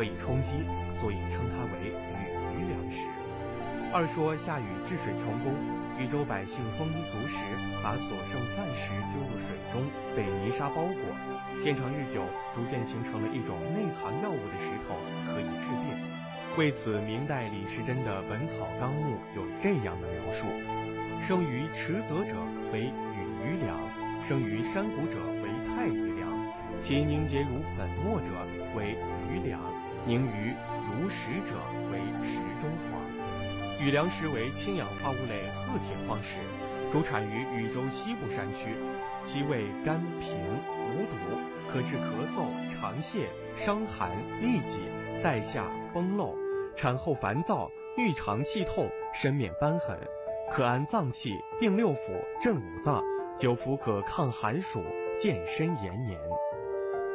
可以充饥，所以称它为雨余粮食。二说下雨治水成功，禹州百姓丰衣足食，把所剩饭食丢入水中，被泥沙包裹，天长日久，逐渐形成了一种内藏药物的石头，可以治病。为此，明代李时珍的《本草纲目》有这样的描述：生于池泽者为雨余粮，生于山谷者为太余粮，其凝结如粉末者为余粮，凝于如石者为石中黄。雨粮石为氢氧化物类褐铁矿石，主产于禹州西部山区，其味甘平无毒，可治咳嗽、肠泻、伤寒、痢疾、带下、崩漏，产后烦躁、郁肠气痛、身面瘢痕，可安脏气、定六腑、镇五脏，久服可抗寒暑、健身延年。